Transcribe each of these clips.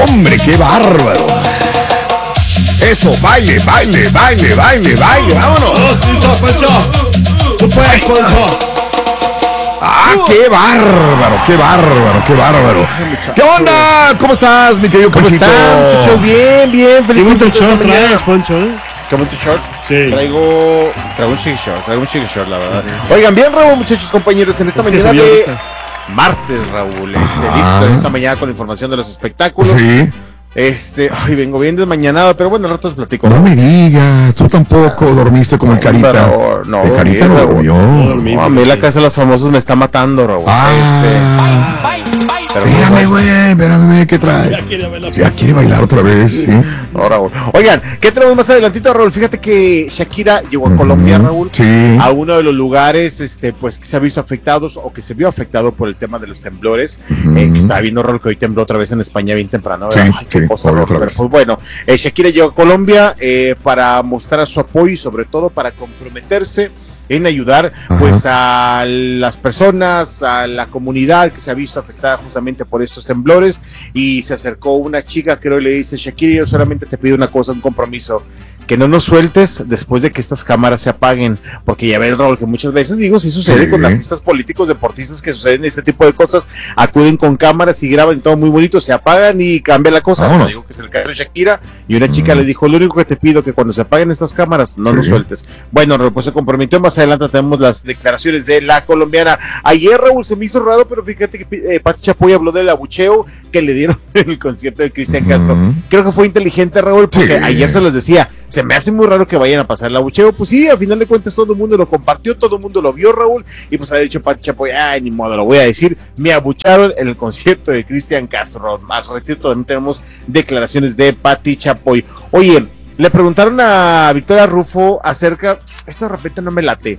Hombre, qué bárbaro. Eso, baile, vámonos. Tú puedes, Poncho. Qué bárbaro. ¿Qué onda? ¿Cómo estás, mi querido Ponchito? Muchachos, bien. Qué bonito short traes, Poncho, ¿Qué bonito short? Sí. Traigo un chic short, la verdad. Oigan, bien, Raúl, muchachos, compañeros, en esta mañana de martes, Raúl, listo, esta mañana con la información de los espectáculos. Sí. Ay, vengo bien desmañanado, pero bueno, al rato os platico. No me digas, tú tampoco dormiste como el Carita. No, el Carita no durmió. No, a mí la casa de los famosos me está matando, Raúl. Espérame, ¿qué trae? Ya quiere bailar otra vez, sí. No, Raúl. Oigan, ¿qué tenemos más adelantito, Raúl? Fíjate que Shakira llegó a Colombia, Raúl, sí. A uno de los lugares, pues, que se ha visto afectados o que se vio afectado por el tema de los temblores. Que estaba viendo, Raúl, que hoy tembló otra vez en España bien temprano. Sí, qué cosa, Raúl, pero, pues, bueno, Shakira llegó a Colombia para mostrar su apoyo y sobre todo para comprometerse en ayudar pues a las personas, a la comunidad que se ha visto afectada justamente por estos temblores, y se acercó una chica, creo, y le dice: Shakira, yo solamente te pido una cosa, un compromiso, que no nos sueltes después de que estas cámaras se apaguen, porque ya ves, Raúl, que muchas veces, sí sucede con artistas políticos, deportistas, que suceden este tipo de cosas, acuden con cámaras y graban todo muy bonito, se apagan y cambia la cosa. Digo que es el caso de Shakira, y una chica le dijo: lo único que te pido, que cuando se apaguen estas cámaras, no nos sueltes. Bueno, Raúl, pues se comprometió. Más adelante tenemos las declaraciones de la colombiana. Ayer, Raúl, se me hizo raro, pero fíjate que Pati Chapoy habló del abucheo que le dieron en el concierto de Cristian Castro. Creo que fue inteligente, Raúl, porque ayer se los decía, se me hace muy raro que vayan a pasar el abucheo. Pues sí, a final de cuentas todo el mundo lo compartió, todo el mundo lo vio, Raúl, y pues ha dicho Pati Chapoy: ni modo, lo voy a decir, me abucharon en el concierto de Cristian Castro, Raúl. Más retiro también tenemos declaraciones de Pati Chapoy. Oye, le preguntaron a Victoria Rufo acerca, esto de repente no me late,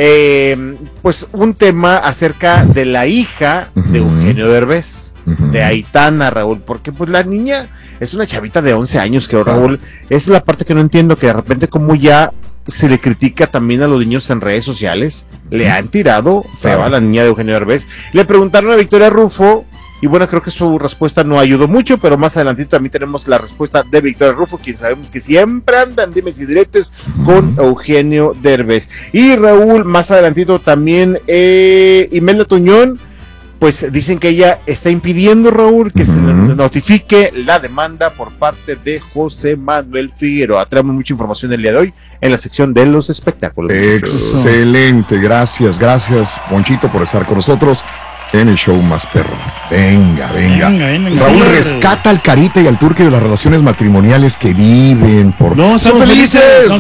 pues un tema acerca de la hija de Eugenio Derbez, de Aitana, Raúl, porque pues la niña es una chavita de 11 años, creo, Raúl. Es la parte que no entiendo, que de repente como ya se le critica también a los niños en redes sociales, le han tirado feo a la niña de Eugenio Derbez. Le preguntaron a Victoria Rufo, y bueno, creo que su respuesta no ayudó mucho, pero más adelantito también tenemos la respuesta de Victoria Rufo, quien sabemos que siempre andan dimes y diretes con Eugenio Derbez. Y Raúl, más adelantito también Imelda Tuñón, pues dicen que ella está impidiendo, Raúl, que se le notifique la demanda por parte de José Manuel Figueroa. Traemos mucha información el día de hoy en la sección de los espectáculos. Excelente, gracias, Ponchito, por estar con nosotros en el show más perro. Venga. Raúl, rescata al Carita y al Turque de las relaciones matrimoniales que viven por... No, son felices.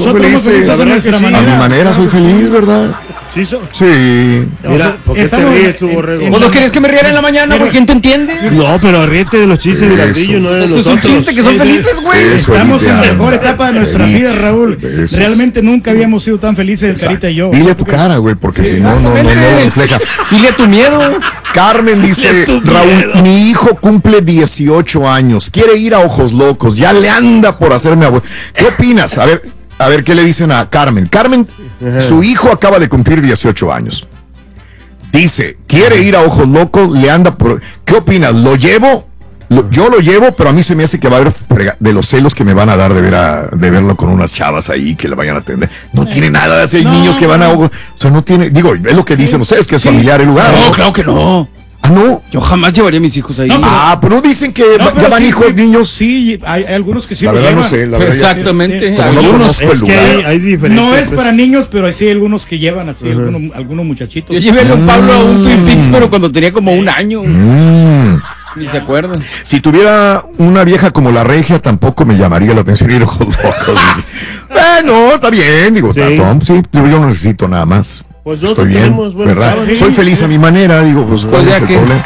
A mi manera soy feliz, ¿verdad? Sí. Mira, ¿por qué te ríes tú, Borrego? ¿Vos no querés que me riera en la mañana, güey? ¿Quién te entiende? No, pero ríete de los chistes de Galdillo, no de los otros. Es un chiste, que son felices, güey. Estamos en la mejor etapa de nuestra vida, Raúl. Realmente nunca habíamos sido tan felices el Carita y yo. Dile a tu cara, güey, porque si no refleja. Dile a tu miedo. Carmen dice: Raúl, mi hijo cumple 18 años, quiere ir a Ojos Locos, ya le anda por hacerme abuelo. ¿Qué opinas? A ver qué le dicen a Carmen. Carmen, su hijo acaba de cumplir 18 años. Dice, quiere ir a Ojos Locos, le anda por... ¿Qué opinas? ¿Lo llevo? Yo lo llevo, pero a mí se me hace que va a haber de los celos que me van a dar de verlo con unas chavas ahí que le vayan a atender. No tiene nada de hacer niños que van a... O sea, no tiene... Digo, es lo que dicen ustedes, que es familiar el lugar. No, claro que no. ¿No? Yo jamás llevaría a mis hijos ahí. Pero no dicen que ya van hijos, niños. Sí, hay algunos que sí la lo verdad llevan. No sé, la verdad. Exactamente. Como no conozco el lugar. Hay diferentes. No es para niños, pero sí hay algunos que llevan así, algunos muchachitos. Yo llevé a Don Pablo a un Twin Peaks, pero cuando tenía como un año. Ni se acuerdan. Si tuviera una vieja como la Regia, tampoco me llamaría la atención ir a Ojos Locos. Bueno, está bien, digo, sí, yo no necesito nada más. Pues estoy bien, ¿verdad? Sí, soy feliz a mi manera, digo, pues ¿cuál es el problema?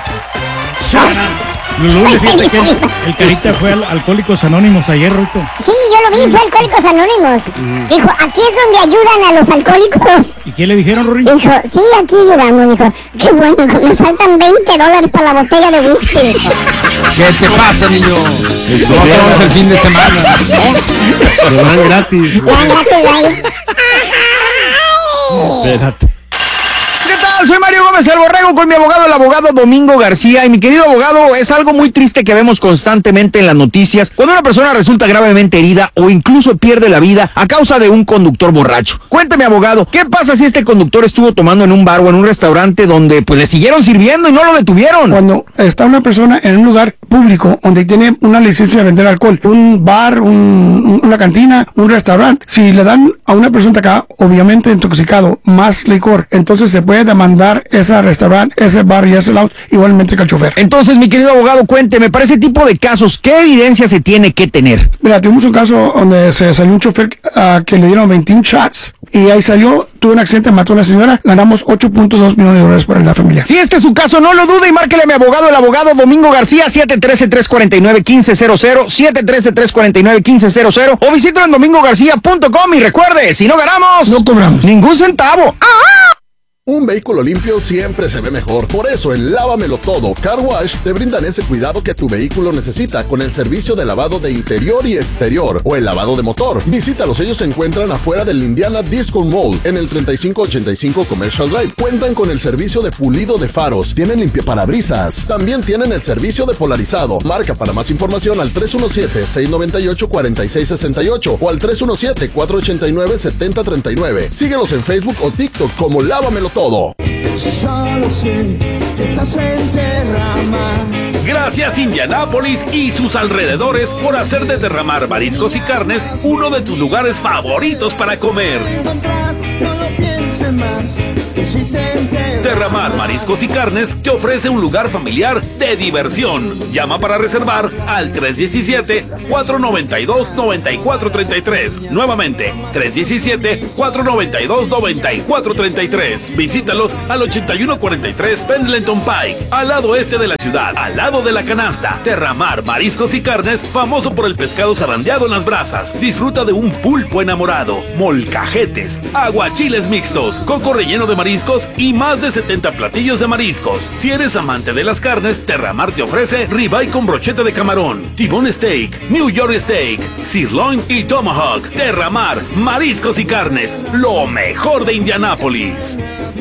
Lulú, fíjate que el Carita fue al Alcohólicos Anónimos ayer, Ruto. Sí, yo lo vi, fue Alcohólicos Anónimos. Dijo, aquí es donde ayudan a los alcohólicos. ¿Y qué le dijeron, Rory? Dijo, sí, aquí ayudamos. Dijo, qué bueno, me faltan $20 para la botella de whisky. ¿Qué te pasa, niño? Vamos el fin de semana. Te van gratis. Van gratis, güey. Espérate. ¿Qué tal? tal? Soy Mario Gómez el Borrego con mi abogado, el abogado Domingo García. Y mi querido abogado, es algo muy triste que vemos constantemente en las noticias cuando una persona resulta gravemente herida o incluso pierde la vida a causa de un conductor borracho. Cuénteme, abogado, ¿qué pasa si este conductor estuvo tomando en un bar o en un restaurante donde pues le siguieron sirviendo y no lo detuvieron? Cuando está una persona en un lugar público donde tiene una licencia de vender alcohol, un bar, una cantina, un restaurante, si le dan a una persona acá, obviamente intoxicado, más licor, entonces se puede demandar ese restaurante, ese bar y ese lounge, igualmente que el chofer. Entonces, mi querido abogado, cuénteme, para ese tipo de casos, ¿qué evidencia se tiene que tener? Mira, tuvimos un caso donde se salió un chofer que le dieron 21 shots y ahí salió, tuvo un accidente, mató a una señora, ganamos $8.2 millones para la familia. Si este es su caso, no lo dude y márquele a mi abogado, el abogado Domingo García, 713-349-1500, 713-349-1500, o visítalo en domingogarcía.com y recuerde, si no ganamos, no cobramos ningún centavo. Un vehículo limpio siempre se ve mejor. Por eso en Lávamelo Todo Car Wash te brindan ese cuidado que tu vehículo necesita con el servicio de lavado de interior y exterior o el lavado de motor. Visítalos, ellos se encuentran afuera del Indiana Disco Mall en el 3585 Commercial Drive. Cuentan con el servicio de pulido de faros, tienen limpiaparabrisas, también tienen el servicio de polarizado. Marca para más información al 317-698-4668 o al 317-489-7039. Síguelos en Facebook o TikTok como Lávamelo Todo. Solo sé que estás en Terramar. Gracias Indianápolis y sus alrededores por hacer de Terramar Mariscos y Carnes uno de tus lugares favoritos para comer. No lo pienses más, que si te enteras. Terramar Mariscos y Carnes te ofrece un lugar familiar de diversión. Llama para reservar al 317-492-9433. Nuevamente, 317-492-9433. Visítalos al 8143 Pendleton Pike, al lado este de la ciudad, al lado de la canasta. Terramar Mariscos y Carnes, famoso por el pescado zarandeado en las brasas. Disfruta de un pulpo enamorado, molcajetes, aguachiles mixtos, coco relleno de mariscos y más de 70 platillos de mariscos. Si eres amante de las carnes, Terramar te ofrece ribeye con brocheta de camarón, T-bone steak, New York steak, sirloin y tomahawk. Terramar Mariscos y Carnes, lo mejor de Indianápolis.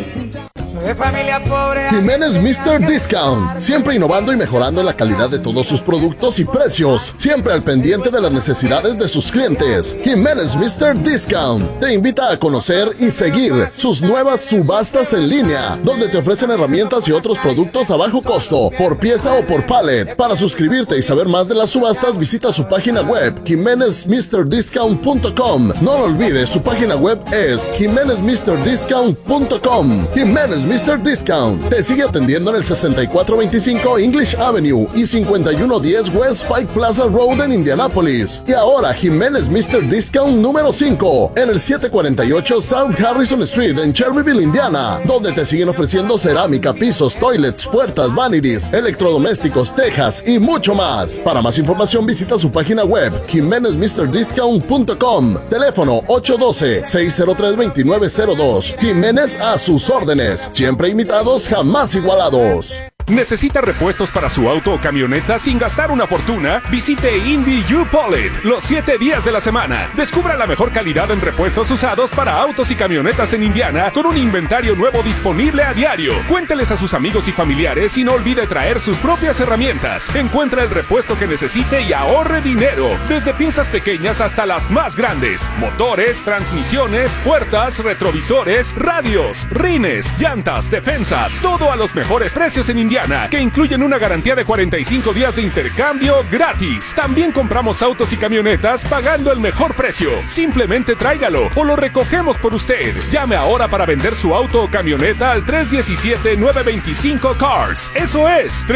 Jiménez Mr. Discount, siempre innovando y mejorando la calidad de todos sus productos y precios, siempre al pendiente de las necesidades de sus clientes. Jiménez Mr. Discount te invita a conocer y seguir sus nuevas subastas en línea, donde te ofrecen herramientas y otros productos a bajo costo, por pieza o por pallet. Para suscribirte y saber más de las subastas, visita su página web, jimenezmrdiscount.com. No lo olvides, su página web es jimenezmrdiscount.com. Jiménez Mr. Discount te sigue atendiendo en el 6425 English Avenue y 5110 West Pike Plaza Road en Indianápolis. Y ahora Jiménez Mr. Discount número 5 en el 748 South Harrison Street en Cherryville, Indiana, donde te siguen ofreciendo cerámica, pisos, toilets, puertas, vanities, electrodomésticos, tejas y mucho más. Para más información visita su página web jimenezmrdiscount.com. Teléfono 812-603-2902. Jiménez a sus órdenes. Siempre imitados, jamás igualados. ¿Necesita repuestos para su auto o camioneta sin gastar una fortuna? Visite Indy U-Polit los 7 días de la semana. Descubra la mejor calidad en repuestos usados para autos y camionetas en Indiana con un inventario nuevo disponible a diario. Cuénteles a sus amigos y familiares y no olvide traer sus propias herramientas. Encuentra el repuesto que necesite y ahorre dinero. Desde piezas pequeñas hasta las más grandes. Motores, transmisiones, puertas, retrovisores, radios, rines, llantas, defensas. Todo a los mejores precios en Indiana, que incluyen una garantía de 45 días de intercambio gratis. También compramos autos y camionetas pagando el mejor precio. Simplemente tráigalo o lo recogemos por usted. Llame ahora para vender su auto o camioneta al 317-925-CARS. Eso es,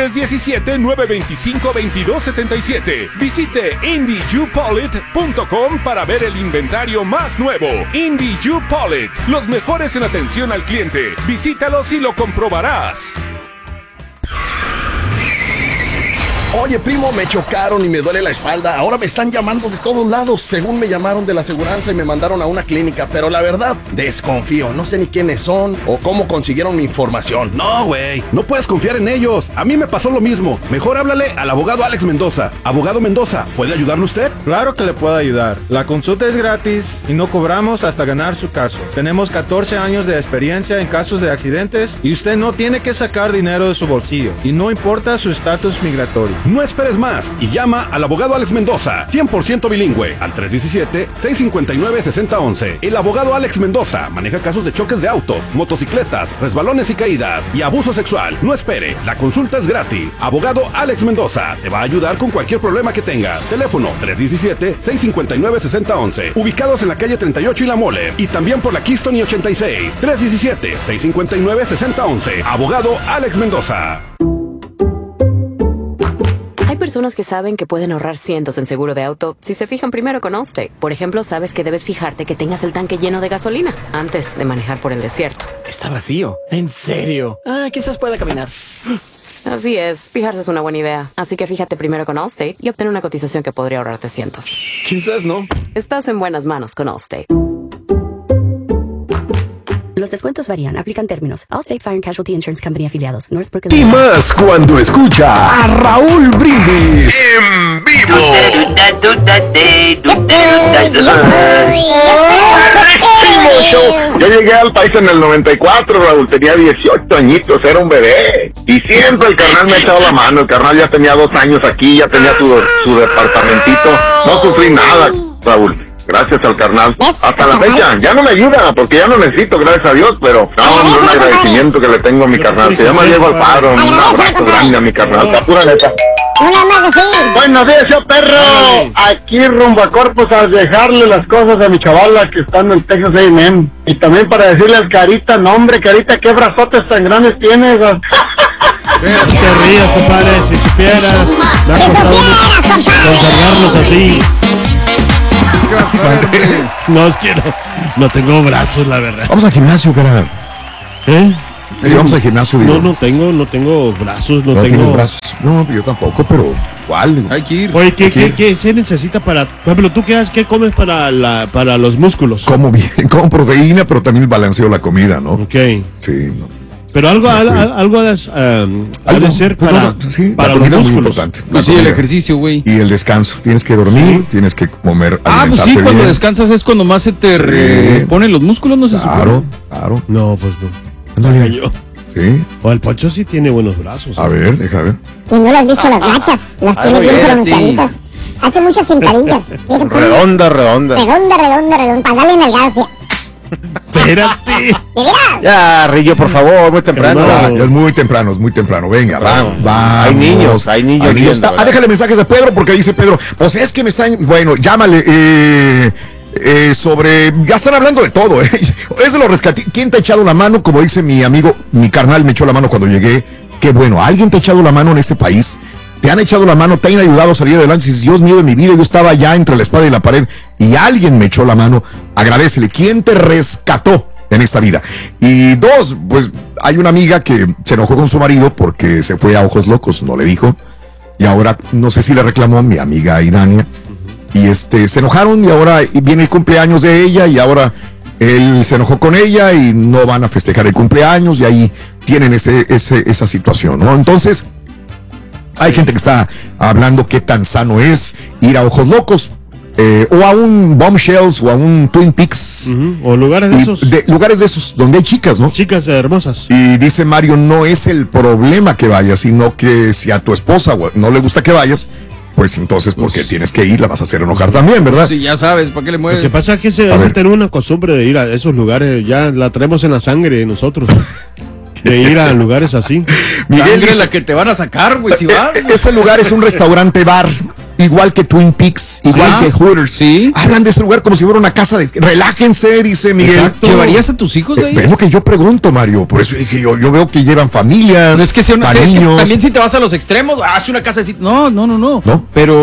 317-925-2277. Visite IndyUPolit.com para ver el inventario más nuevo. Indy U-Polit, los mejores en atención al cliente. Visítalos y lo comprobarás. Oye, primo, me chocaron y me duele la espalda. Ahora me están llamando de todos lados. Según me llamaron de la aseguranza y me mandaron a una clínica. Pero la verdad, desconfío. No sé ni quiénes son o cómo consiguieron mi información. No, güey. No puedes confiar en ellos. A mí me pasó lo mismo. Mejor háblale al abogado Alex Mendoza. Abogado Mendoza, ¿puede ayudarle usted? Claro que le puedo ayudar. La consulta es gratis y no cobramos hasta ganar su caso. Tenemos 14 años de experiencia en casos de accidentes y usted no tiene que sacar dinero de su bolsillo. Y no importa su estatus migratorio. No esperes más y llama al abogado Alex Mendoza, 100% bilingüe, al 317-659-6011. El abogado Alex Mendoza maneja casos de choques de autos, motocicletas, resbalones y caídas y abuso sexual. No espere, la consulta es gratis. Abogado Alex Mendoza te va a ayudar con cualquier problema que tengas. Teléfono 317-659-6011. Ubicados en la calle 38 y La Mole y también por la Keystone y 86. 317-659-6011. Abogado Alex Mendoza. Hay personas que saben que pueden ahorrar cientos en seguro de auto si se fijan primero con Allstate. Por ejemplo, sabes que debes fijarte que tengas el tanque lleno de gasolina antes de manejar por el desierto. Está vacío. ¿En serio? Quizás pueda caminar. Así es, fijarse es una buena idea. Así que fíjate primero con Allstate y obtén una cotización que podría ahorrarte cientos. Quizás no. Estás en buenas manos con Allstate. Los descuentos varían, aplican términos. Allstate Fire and Casualty Insurance Company afiliados. Northbrook. Y más cuando escucha a Raúl Brindis en vivo. Yo llegué al país en el 94, Raúl, tenía 18 añitos, era un bebé. Y siempre el carnal me ha echado la mano. El carnal ya tenía 2 años aquí, ya tenía su departamentito. No sufrí nada, Raúl. Gracias al carnal. Hasta la fecha, ya no me ayuda, porque ya no necesito, gracias a Dios, pero un agradecimiento que le tengo a mi carnal. Se llama Diego Alfaro, un abrazo grande a mi carnal, la pura neta. Buenos días, yo perro. Aquí rumbo a Corpus a dejarle las cosas a mi chavala que están en Texas A&M. Y también para decirle al Carita, no hombre, Carita, qué brazotes tan grandes tienes. No te rías, compadre, si supieras. Me ha costado mucho conservarlos así. No, es que no tengo brazos, la verdad. Vamos al gimnasio, cara. ¿Eh? Sí, vamos al gimnasio, digo. No tengo brazos, no tengo. ¿Tienes brazos? No, yo tampoco, pero igual. Hay que ir. Oye, ¿qué se necesita para, por ejemplo, tú qué comes para los músculos? Como bien, como proteína, pero también balanceo la comida, ¿no? Ok. Sí, no. Pero algo ha de ser para los músculos. Pues sí, el ejercicio, güey. Y el descanso. Tienes que dormir, tienes que comer. Pues sí, cuando descansas es cuando más se te reponen los músculos, ¿no se supone? Claro. No, pues no. Ándale. Sí. O el Poncho sí tiene buenos brazos. A ver, deja ver. Y no las has visto las gachas, las tiene bien pronunciaditas. Hace muchas sentadillas. Redonda. Redonda, para darle en el gas. Espérate. Ya, Rillo, por favor, muy temprano. Ya es muy temprano. Venga, vamos. Hay niños. Déjale mensajes a Pedro, porque dice Pedro, pues es que me están, bueno, llámale, ya están hablando de todo, Es de los rescatistas. ¿Quién te ha echado la mano? Como dice mi amigo, mi carnal me echó la mano cuando llegué. Qué bueno, ¿alguien te ha echado la mano en este país? Te han echado la mano, te han ayudado a salir adelante. Si Dios mío de mi vida, yo estaba ya entre la espada y la pared y alguien me echó la mano, agradécele. ¿Quién te rescató en esta vida? Y 2, pues hay una amiga que se enojó con su marido porque se fue a Ojos Locos, no le dijo. Y ahora no sé si le reclamó mi amiga Idania. Y se enojaron y ahora viene el cumpleaños de ella y ahora él se enojó con ella y no van a festejar el cumpleaños y ahí tienen esa situación, ¿no? Entonces, hay gente que está hablando qué tan sano es ir a Ojos Locos, o a un Bombshells, o a un Twin Peaks. O lugares de esos. Lugares de esos, donde hay chicas, ¿no? Chicas hermosas. Y dice Mario, no es el problema que vayas, sino que si a tu esposa no le gusta que vayas, pues entonces, porque tienes que ir, la vas a hacer enojar también, ¿verdad? Sí, ya sabes, ¿para qué le mueves? Lo que pasa es que se debe tener una costumbre de ir a esos lugares, ya la traemos en la sangre nosotros. De ir a lugares así. Miguel es la que te van a sacar, güey, si vas. Ese lugar es un restaurante bar, igual que Twin Peaks, igual que Hooters. Sí. Hablan de ese lugar como si fuera una casa de... Relájense, dice Miguel. Exacto. ¿Llevarías a tus hijos de ahí? Es lo que yo pregunto, Mario. Por eso dije, yo veo que llevan familias, no es que sea una, niños. También si te vas a los extremos, hace una casa de... No. Pero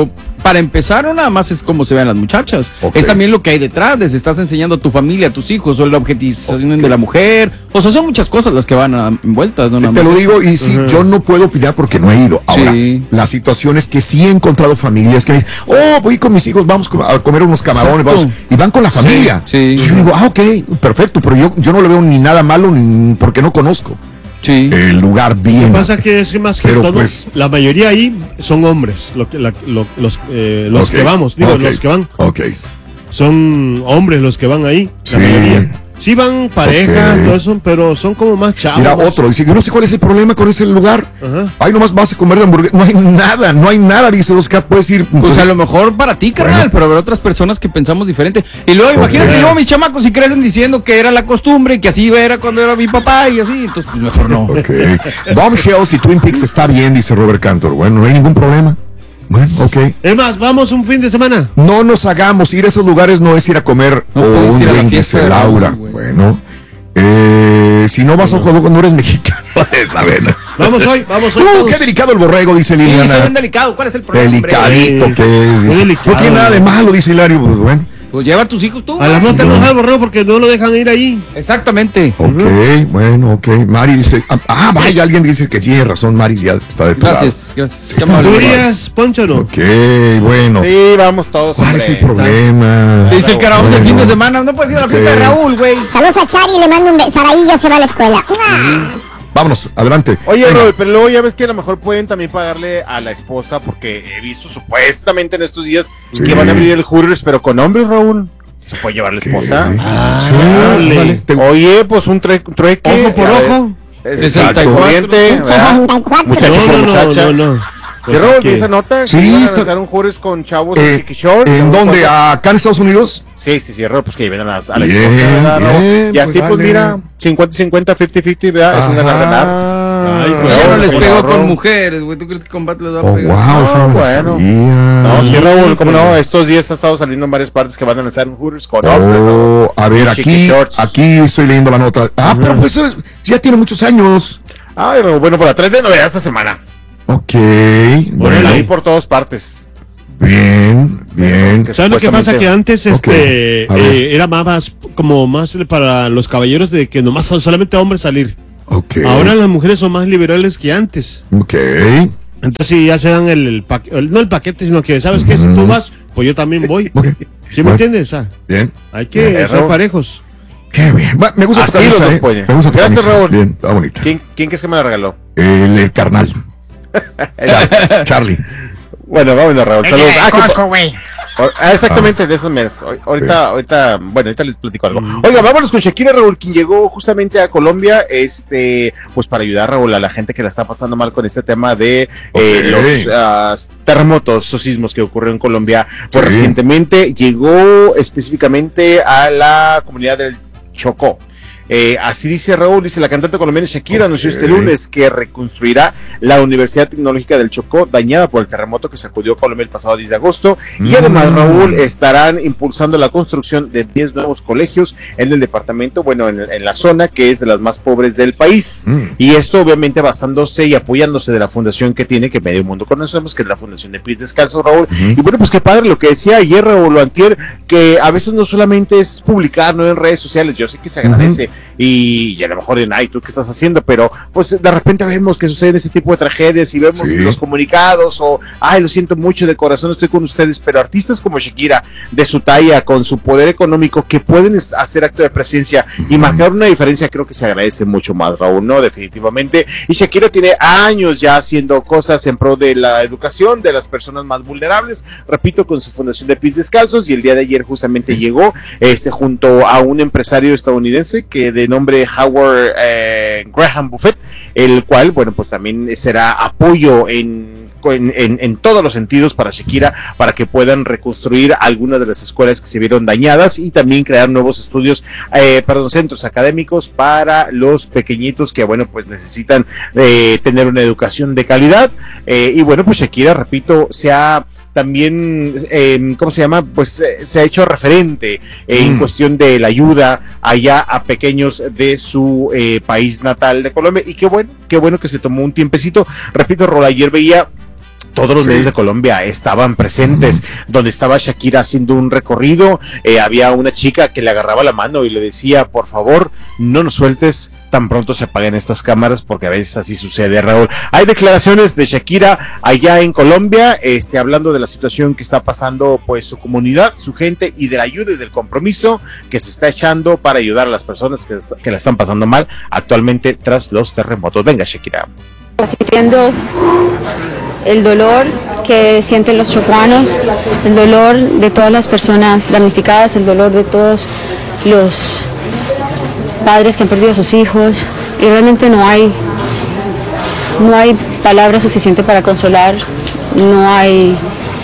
para empezar, no nada más es cómo se ven las muchachas, es también lo que hay detrás, les estás enseñando a tu familia, a tus hijos, o la objetivización de la mujer, o sea, son muchas cosas las que van envueltas, ¿no? Te lo digo, y sí, yo no puedo opinar porque no he ido. Ahora, la situación es que sí he encontrado familias que me dicen, voy con mis hijos, vamos a comer unos camarones, vamos, y van con la familia. Y yo digo, ok, perfecto, pero yo no le veo ni nada malo, ni porque no conozco el lugar bien. Lo que pasa es que más que todo, pues, la mayoría ahí son hombres, los que vamos, los que van. Son hombres los que van ahí, la mayoría. Sí van parejas, todo eso, pero son como más chavos. Mira, otro dice, yo no sé cuál es el problema con ese lugar. Ahí nomás vas a comer de hamburguesa. No hay nada, dice Oscar, puedes ir. Pues a lo mejor para ti, carnal, pero habrá otras personas que pensamos diferente. Y luego imagínate, yo mis chamacos y crecen diciendo que era la costumbre, que así era cuando era mi papá y así, entonces pues mejor no. Bombshells y Twin Peaks está bien, dice Robert Cantor. Bueno, no hay ningún problema. Bueno, Es más, vamos un fin de semana. No nos hagamos, ir a esos lugares no es ir a comer un buen, dice Laura. Bueno, si no vas a Ojos Locos, no eres mexicano. Vamos hoy. Qué delicado el borrego, dice Liliana. Sí, delicado, ¿cuál es el problema? Delicadito que es. Dice. No tiene nada de malo, dice Hilario. Pues bueno. Pues lleva a tus hijos tú. A la monta no al borrego porque no lo dejan ir ahí. Exactamente. Bueno. Mari dice, vaya, alguien dice que tiene razón, Mari ya está de tu lado. Gracias. ¿Tú dirías, Poncho, no? Bueno. Sí, vamos todos. ¿Cuál es el problema? Dice el cara, vamos el fin de semana, no puedes ir a la fiesta de Raúl, güey. Saludos a Chari, le mando un beso. Saraí ya se va a la escuela. Vámonos, adelante. Oye, Raúl, pero luego ya ves que a lo mejor pueden también pagarle a la esposa, porque he visto supuestamente en estos días que van a abrir el Hooters, pero con hombres, Raúl. ¿Se puede llevar la esposa? Vale. Oye, pues un trueque. Ojo por ojo. 64. Muchachos por muchacha. No. ¿Sí, Raúl, esa nota? Sí, van a lanzar un Hooters con chavos de Chiqui Short. ¿En dónde? ¿Acá en Estados Unidos? Sí, Raúl, pues que lleven a la esposa, ¿verdad? Y así, pues mira, 50-50, 50-50, ¿verdad? Es una ganar. Yo no les pego con mujeres, güey. ¿Tú crees que combate les va a pegar? Bueno. No, sí, Raúl, ¿cómo no? Estos días ha estado saliendo en varias partes que van a lanzar un Hooters con hombres. A ver, aquí estoy leyendo la nota. Pero pues ya tiene muchos años. Ay, bueno, por la 3 de novedad esta semana. Bueno. Ahí por todas partes. Bien. ¿Sabes lo que pasa? Que antes era más para los caballeros de que nomás son solamente hombres salir. Ahora las mujeres son más liberales que antes. Entonces sí, ya se dan no el paquete, sino que, ¿sabes qué? Si tú vas, pues yo también voy. ¿Sí me entiendes? Bien. Hay que ser parejos. Qué bien. Me gusta tu camisa, Me gusta tu camisa. Raúl. Bien, está bonita. ¿Quién crees que me la regaló? El carnal. Charlie. Bueno, vámonos, Raúl. Saludos. güey. Exactamente, de esos meses. Ahorita les platico algo. Oiga, vámonos con Shakira, Raúl, quien llegó justamente a Colombia, pues para ayudar, Raúl, a la gente que la está pasando mal con este tema de los terremotos o sismos que ocurrieron en Colombia. Pues recientemente llegó específicamente a la comunidad del Chocó. Así dice Raúl, dice la cantante colombiana Shakira anunció este lunes que reconstruirá la Universidad Tecnológica del Chocó, dañada por el terremoto que sacudió Colombia el pasado 10 de agosto. Y además, Raúl, estarán impulsando la construcción de 10 nuevos colegios en el departamento, en la zona que es de las más pobres del país. Y esto obviamente basándose y apoyándose de la fundación que tiene, que medio mundo conocemos, que es la Fundación de Pies Descalzos, Raúl. Y bueno, pues qué padre lo que decía ayer, Raúl, o antier, que a veces no solamente es publicar, ¿no?, en redes sociales. Yo sé que se agradece. Y a lo mejor en ¿tú qué estás haciendo? Pero pues de repente vemos que suceden este tipo de tragedias y vemos los comunicados o lo siento mucho, de corazón estoy con ustedes, pero artistas como Shakira, de su talla, con su poder económico, que pueden hacer acto de presencia y marcar una diferencia, creo que se agradece mucho más, Raúl, ¿no? Definitivamente. Y Shakira tiene años ya haciendo cosas en pro de la educación de las personas más vulnerables, repito, con su fundación de Pies Descalzos, y el día de ayer justamente llegó junto a un empresario estadounidense que de nombre Howard Graham Buffett, el cual, pues también será apoyo en todos los sentidos para Shakira, para que puedan reconstruir algunas de las escuelas que se vieron dañadas y también crear nuevos estudios, centros académicos para los pequeñitos que, pues necesitan tener una educación de calidad. Y pues Shakira, repito, se ha también, se ha hecho referente en cuestión de la ayuda allá a pequeños de su país natal de Colombia, y qué bueno que se tomó un tiempecito. Repito, Rol, ayer veía todos los medios de Colombia estaban presentes, donde estaba Shakira haciendo un recorrido, había una chica que le agarraba la mano y le decía, por favor, no nos sueltes tan pronto se apaguen estas cámaras, porque a veces así sucede, Raúl. Hay declaraciones de Shakira allá en Colombia, hablando de la situación que está pasando pues su comunidad, su gente, y de la ayuda y del compromiso que se está echando para ayudar a las personas que la están pasando mal actualmente tras los terremotos. Venga, Shakira. Sintiendo el dolor que sienten los chocuanos, el dolor de todas las personas damnificadas, el dolor de todos los padres que han perdido a sus hijos, y realmente no hay palabras suficientes para consolar, no hay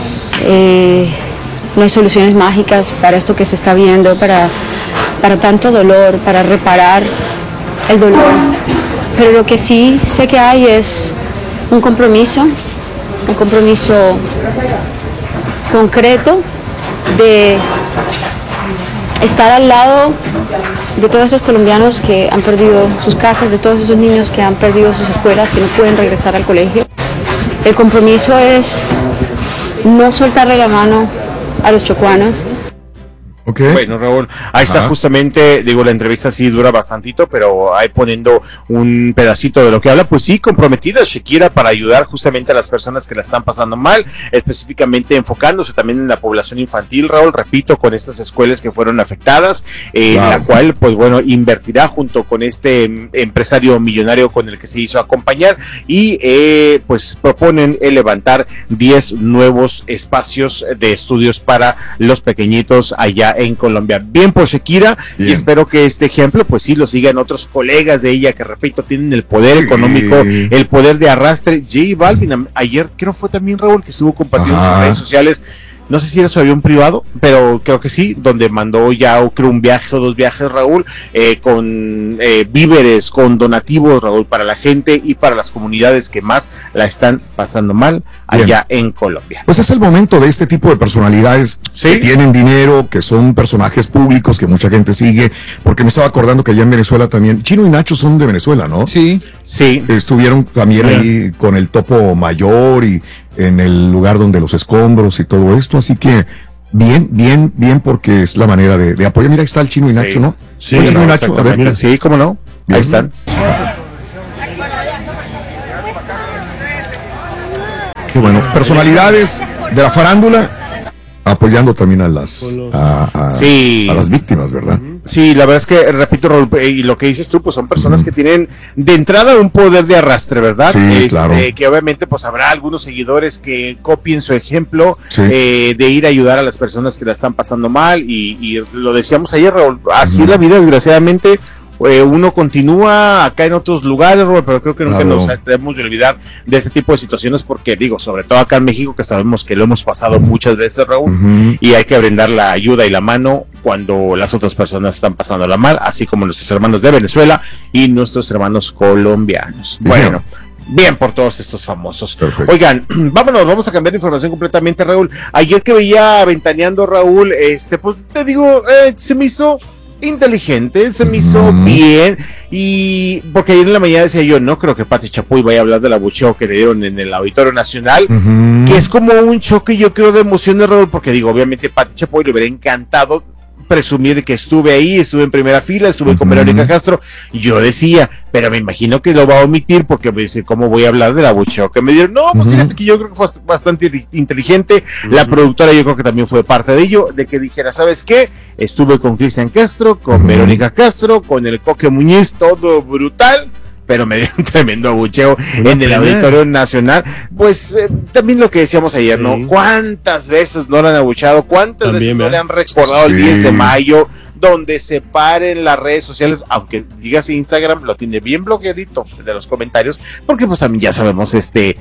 soluciones mágicas para esto que se está viendo, para tanto dolor, para reparar el dolor. Pero lo que sí sé que hay es un compromiso concreto de estar al lado de todos esos colombianos que han perdido sus casas, de todos esos niños que han perdido sus escuelas, que no pueden regresar al colegio. El compromiso es no soltarle la mano a los chocuanos. Bueno, Raúl, ahí está justamente, la entrevista sí dura bastantito, pero ahí poniendo un pedacito de lo que habla, pues sí, comprometida Shakira para ayudar justamente a las personas que la están pasando mal, específicamente enfocándose también en la población infantil, Raúl, repito, con estas escuelas que fueron afectadas, la cual, pues bueno, invertirá junto con este empresario millonario con el que se hizo acompañar, y pues proponen levantar 10 nuevos espacios de estudios para los pequeñitos allá en Colombia. Bien por Shakira, y espero que este ejemplo pues sí lo sigan otros colegas de ella que, repito, tienen el poder económico, el poder de arrastre. J Balvin ayer creo fue también, Raúl, que estuvo compartiendo en sus redes sociales, no sé si era su avión privado, pero creo que sí, donde mandó ya creo un viaje o 2 viajes, Raúl, con víveres, con donativos, Raúl, para la gente y para las comunidades que más la están pasando mal allá en Colombia. Pues es el momento de este tipo de personalidades que tienen dinero, que son personajes públicos que mucha gente sigue, porque me estaba acordando que allá en Venezuela también, Chino y Nacho son de Venezuela, ¿no? Sí. Estuvieron también ahí con el Topo Mayor y en el lugar donde los escombros y todo esto, así que bien, porque es la manera de apoyar. Mira, ahí está el Chino y Nacho, ¿no? Sí, Chino y Nacho, a ver. Mira, sí, cómo no, bien. Ahí están. Qué bueno, personalidades de la farándula apoyando también a las víctimas, ¿verdad? Sí, la verdad es que, repito, Raúl, y lo que dices tú, pues son personas que tienen de entrada un poder de arrastre, ¿verdad? Sí, claro. Que obviamente pues habrá algunos seguidores que copien su ejemplo de ir a ayudar a las personas que la están pasando mal, y lo decíamos ayer, Raúl, así es la vida, desgraciadamente. Uno continúa acá en otros lugares, Robert, pero creo que nunca nos debemos de olvidar de este tipo de situaciones, porque sobre todo acá en México, que sabemos que lo hemos pasado muchas veces, Raúl, y hay que brindar la ayuda y la mano cuando las otras personas están pasándola mal, así como nuestros hermanos de Venezuela y nuestros hermanos colombianos. Bueno, bien por todos estos famosos. Perfecto. Oigan, vamos a cambiar de información completamente, Raúl. Ayer que veía Ventaneando, Raúl, pues te digo, se me hizo inteligente, se me hizo bien, y porque ayer en la mañana decía yo, no creo que Pati Chapoy vaya a hablar del abucheo que le dieron en el Auditorio Nacional, que es como un choque, yo creo, de emociones, Raúl, porque digo, obviamente Pati Chapoy le hubiera encantado presumir de que estuve ahí, estuve en primera fila, estuve con Verónica Castro, yo decía, pero me imagino que lo va a omitir porque voy a decir, ¿cómo voy a hablar del abucheo que me dieron? No, pues fíjate que yo creo que fue bastante inteligente, la productora yo creo que también fue parte de ello, de que dijera, ¿sabes qué? Estuve con Cristian Castro, con Verónica Castro, con el Coque Muñiz, todo brutal, pero me dio un tremendo abucheo en el Auditorio Nacional. Pues también lo que decíamos ayer, ¿no? ¿Cuántas veces no lo han abucheado? ¿Cuántas veces no le han recordado el 10 de mayo? Donde se paren las redes sociales, aunque digas Instagram, lo tiene bien bloqueadito de los comentarios, porque pues también ya sabemos,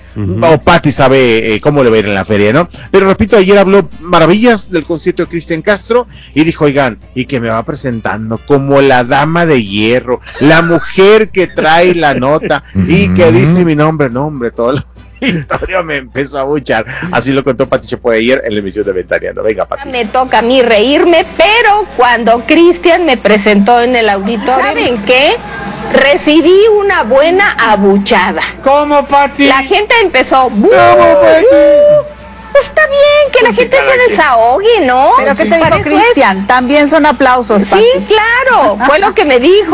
o Pati sabe cómo le va a ir en la feria, ¿no? Pero repito, ayer habló maravillas del concierto de Cristian Castro y dijo, oigan, y que me va presentando como la dama de hierro, la mujer que trae la nota y que dice mi nombre, todo lo Victoria me empezó a buchar. Así lo contó Pati Chapoy ayer en la emisión de Ventaneando. Venga, Pati. Me toca a mí reírme, pero cuando Cristian me presentó en el auditorio, ¿saben qué? recibí una buena abuchada. ¿Cómo, Pati? La gente empezó... Pues está bien que la gente se desahogue, ¿no? Pero ¿qué te dijo Cristian? También son aplausos, Pati. Sí, claro, fue lo que me dijo.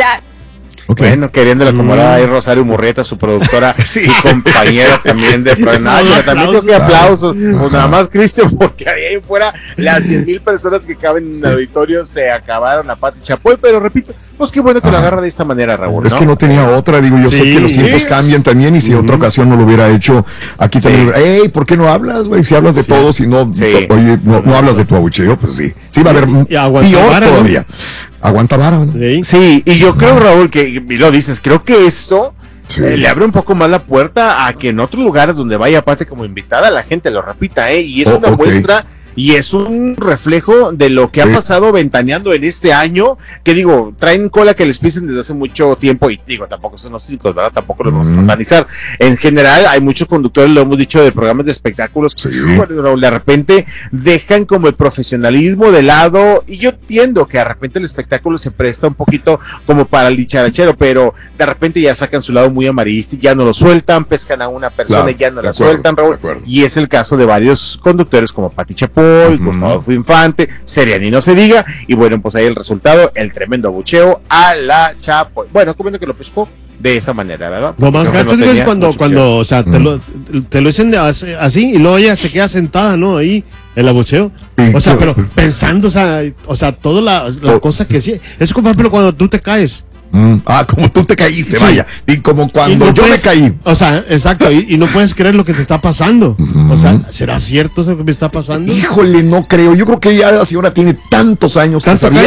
Bueno, queriéndole acomodar ahí Rosario Murrieta, su productora y compañera también de programa. Pero también tengo que aplausos. Pues nada más, Cristian, porque ahí fuera las 10,000 personas que caben en el auditorio se acabaron a Pati Chapoy. Pero repito, pues qué bueno que lo agarra de esta manera, Raúl, ¿no? Es que no tenía otra, digo, yo sé que los tiempos cambian también, y si otra ocasión no lo hubiera hecho, aquí también, hey, ¿por qué no hablas, güey? Si hablas de todos y no, oye, no hablas de tu abucheo, pues sí va a haber peor vara, todavía. ¿No? Aguanta vara, ¿no? Sí, y yo creo, Raúl, que y lo dices, creo que esto le abre un poco más la puerta a que en otros lugares donde vaya Pati como invitada, la gente lo repita, y es una muestra y es un reflejo de lo que ha pasado ventaneando en este año, que digo, traen cola que les pisen desde hace mucho tiempo, y digo, tampoco son los cínicos, ¿verdad? Tampoco los vamos a satanizar. En general, hay muchos conductores, lo hemos dicho, de programas de espectáculos, de repente dejan como el profesionalismo de lado, y yo entiendo que de repente el espectáculo se presta un poquito como para el dicharachero, pero de repente ya sacan su lado muy amarillista y ya no lo sueltan, pescan a una persona y ya no la sueltan, Raúl, y es el caso de varios conductores como Pati Chapoy, Gustavo Infante, Seriani no se diga, y bueno, pues ahí el resultado, el tremendo abucheo a la Chapoy. Bueno, comiendo que lo pescó de esa manera, ¿verdad? Lo más gacho, digo, es cuando, o sea, te lo dicen así, y luego ella se queda sentada, ¿no? Ahí, el abucheo. O sea, pero pensando, o sea, toda la cosa que sí. Es como, por ejemplo, cuando tú te caes. Como tú te caíste, vaya. Y como cuando yo me caí. O sea, exacto, y no puedes creer lo que te está pasando. O sea, ¿será cierto eso que me está pasando? Híjole, no creo. Yo creo que ya la señora tiene tantos años que sabía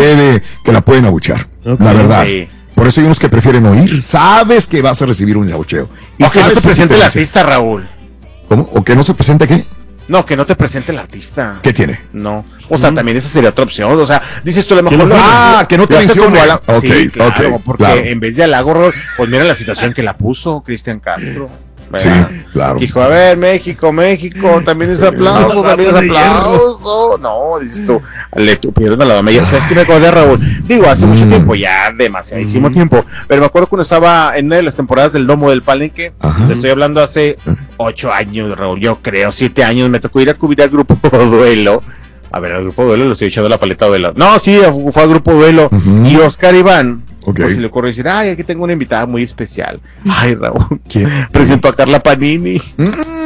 que la pueden abuchear. La verdad. Por eso hay unos que prefieren oír. Sabes que vas a recibir un abucheo. Y o que no se presente el artista, Raúl. ¿Cómo? ¿O que no se presente qué? No, que no te presente el artista. ¿Qué tiene? No. O sea, también esa sería otra opción. O sea, dices tú a lo mejor. Que no te mencione. Sí, claro, porque en vez de halago, pues mira la situación que la puso Cristian Castro. ¿verdad? Sí, claro. Dijo, a ver, México, también es aplauso, también es aplauso. No, dices tú, le tupieron a la dama. Ya sabes que me acordé, Raúl. Digo, hace mucho tiempo, ya demasiadísimo tiempo. Pero me acuerdo cuando estaba en una de las temporadas del Domo del Palenque. Te estoy hablando hace 8 años, Raúl, yo creo, 7 años. Me tocó ir a cubrir al Grupo Duelo. A ver, al Grupo Duelo, lo estoy echando la paleta Duelo. No, sí, fue al Grupo Duelo. Y Oscar Iván. Pues se le ocurrió decir, ay, aquí tengo una invitada muy especial. Ay, Raúl, presentó a Carla Panini.